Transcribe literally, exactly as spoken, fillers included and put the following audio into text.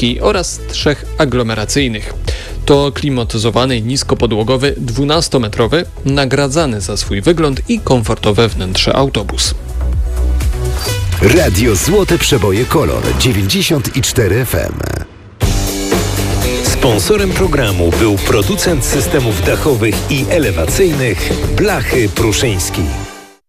oraz trzech aglomeracyjnych. To klimatyzowany, niskopodłogowy, dwunastometrowy, nagradzany za swój wygląd i komfortowe wnętrze autobus. Radio Złote Przeboje Kolor dziewięćdziesiąt cztery F M. Sponsorem programu był producent systemów dachowych i elewacyjnych Blachy Pruszyński.